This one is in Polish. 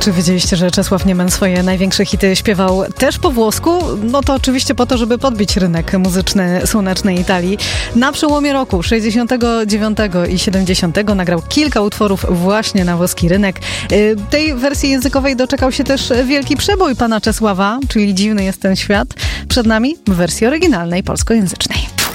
Czy wiedzieliście, że Czesław Niemen swoje największe hity śpiewał też po włosku? No to oczywiście po to, żeby podbić rynek muzyczny słonecznej Italii. Na przełomie roku 69 i 70 nagrał kilka utworów właśnie na włoski rynek. Tej wersji językowej doczekał się też wielki przebój pana Czesława, czyli Dziwny jest ten świat. Przed nami w wersji oryginalnej polskojęzycznej.